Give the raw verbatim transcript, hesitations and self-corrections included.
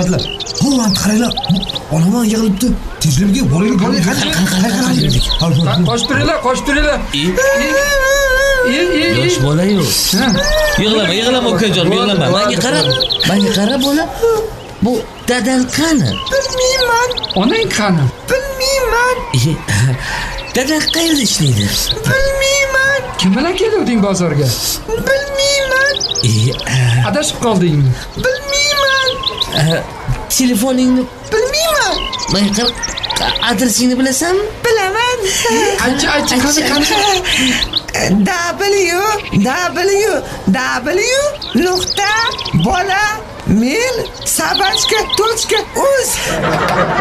sifatlar. Hovant qaranglar. Olaman yig'ilibdi. Tezlikga bolaylik, bolaylik. Qani, qochib turinglar, qochib turinglar. Yosh bola-yu. Yig'lama, yig'lama ukajon, yig'lama. Menga qarab, menga qarab bola. Bu dadang qani? Bilmayman. Onang qani? Bilmayman. Dadang qayerda ishlaydi? Bilmayman. Kim bilan kelding bozorga? Bilmayman. Adashib qoldingmi? Bilmayman. Telefoningni bilmayman. Men adresingni bilasanmi? Bilaman. Aychi, aychi, qani, qani. W W W nuqta bola mil sabachka точка uz